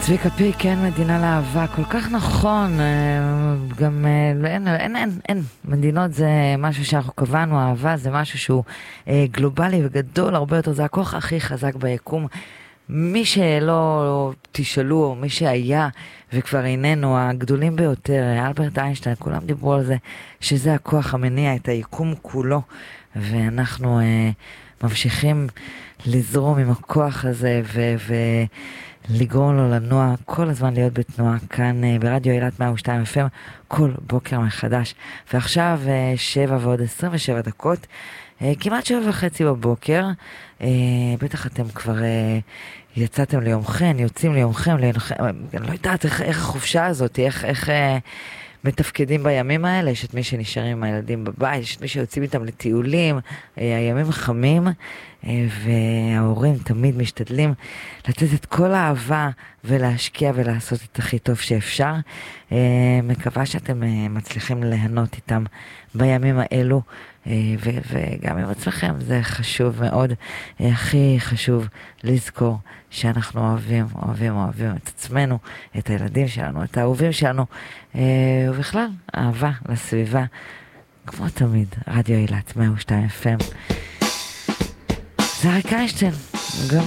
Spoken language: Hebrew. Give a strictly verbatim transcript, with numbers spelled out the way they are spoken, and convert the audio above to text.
צביקה פיק, כן, מדינה לאהבה, כל כך נכון, גם אין, אין, אין, אין, מדינות זה משהו שאנחנו קבענו, אהבה זה משהו שהוא גלובלי וגדול הרבה יותר, זה הכוח הכי חזק ביקום. מי שלא תשאלו, מי שהיה וכבר איננו, הגדולים ביותר, אלברט איינשטיין, כולם דיברו על זה, שזה הכוח המניע את היקום כולו, ואנחנו אה, ממשיכים לזרום עם הכוח הזה ו... ו לגרום לו לנוע, כל הזמן להיות בתנועה כאן uh, ברדיו אילת מאה ושתיים אף אם, כל בוקר מחדש. ועכשיו uh, שבע ועוד עשרים ושבע דקות, uh, כמעט שבע וחצי בבוקר, uh, בטח אתם כבר uh, יצאתם ליומכם, יוצאים ליומכם, ליומכם, אני לא יודעת איך, איך החופשה הזאת, איך, איך uh, מתפקדים בימים האלה, יש את מי שנשארים עם הילדים בבית, יש את מי שיוצאים איתם לטיולים, uh, הימים חמים, וההורים תמיד משתדלים לתת את כל האהבה ולהשקיע ולעשות את הכי טוב שאפשר. מקווה שאתם מצליחים ליהנות איתם בימים האלו, וגם עם עצמכם זה חשוב מאוד. הכי חשוב לזכור שאנחנו אוהבים, אוהבים, אוהבים את עצמנו, את הילדים שלנו, את האהובים שלנו, ובכלל אהבה לסביבה, כמו תמיד. רדיו אילת מאה ושתיים אף אם. זה אריק איינשטיין, גם